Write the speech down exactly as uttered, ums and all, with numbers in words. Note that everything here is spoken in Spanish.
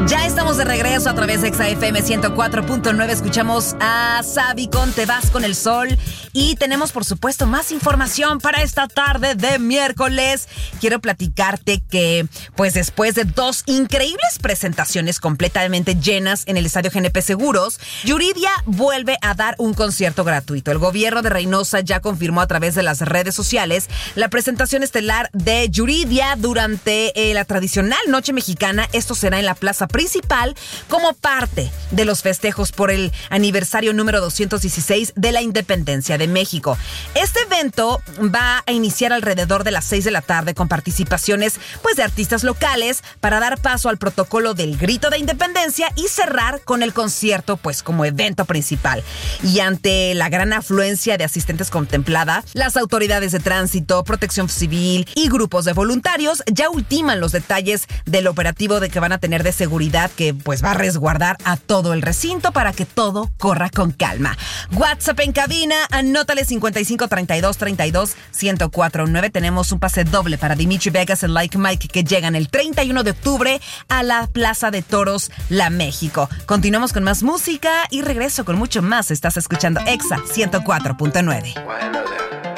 Ya estamos de regreso a través de Exa F M ciento cuatro punto nueve. Escuchamos a Sabi con Te Vas con el Sol. Y tenemos, por supuesto, más información para esta tarde de miércoles. Quiero platicarte que, pues después de dos increíbles presentaciones completamente llenas en el Estadio G N P Seguros, Yuridia vuelve a dar un concierto gratuito. El gobierno de Reynosa ya confirmó a través de las redes sociales la presentación estelar de Yuridia durante eh, la tradicional Noche Mexicana. Esto será en la plaza principal como parte de los festejos por el aniversario número doscientos dieciséis de la independencia de México. Este evento va a iniciar alrededor de las seis de la tarde con participaciones pues de artistas locales para dar paso al protocolo del grito de independencia y cerrar con el concierto pues como evento principal. Y ante la gran afluencia de asistentes contemplada, las autoridades de tránsito, protección civil y grupos de voluntarios ya ultiman los detalles del operativo de que van a tener de seguridad que pues va a resguardar a todo el recinto para que todo corra con calma. WhatsApp en cabina, anótale cincuenta y cinco treinta y dos treinta y dos ciento cuatro nueve. Tenemos un pase doble para Dimitri Vegas y Like Mike que llegan el treinta y uno de octubre a la Plaza de Toros La México. Continuamos con más música y regreso con mucho más. Estás escuchando Exa ciento cuatro punto nueve. Well, hello there.